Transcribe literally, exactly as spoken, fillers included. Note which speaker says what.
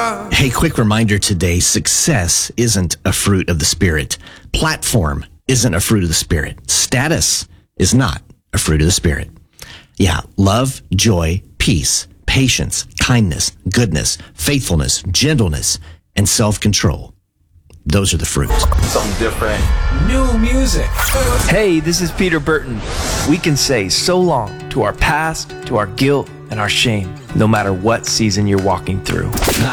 Speaker 1: God.
Speaker 2: Hey, quick reminder today, success isn't a fruit of the Spirit. Platform isn't a fruit of the Spirit. Status is not a fruit of the Spirit. Yeah, love, joy, peace, patience, kindness, goodness, faithfulness, gentleness, and self-control. Those are the fruits.
Speaker 1: Something different. New music.
Speaker 3: Hey, this is Peter Burton. We can say so long to our past, to our guilt, and our shame, no matter what season you're walking through.